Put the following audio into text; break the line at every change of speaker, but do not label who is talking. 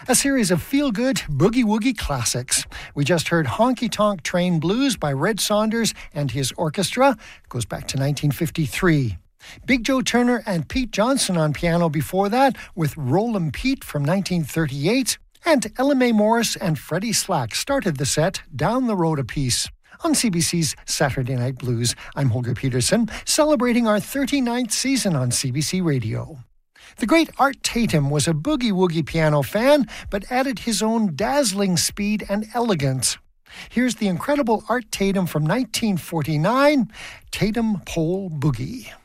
A series of feel-good boogie-woogie classics. We just heard Honky Tonk Train Blues by Red Saunders and his orchestra. It goes back to 1953. Big Joe Turner and Pete Johnson on piano before that with Rollin' Pete from 1938. And Ella Mae Morris and Freddie Slack started the set Down the Road a Piece. On CBC's Saturday Night Blues, I'm Holger Peterson, celebrating our 39th season on CBC Radio. The great Art Tatum was a boogie-woogie piano fan, but added his own dazzling speed and elegance. Here's the incredible Art Tatum from 1949, Tatum Pole Boogie.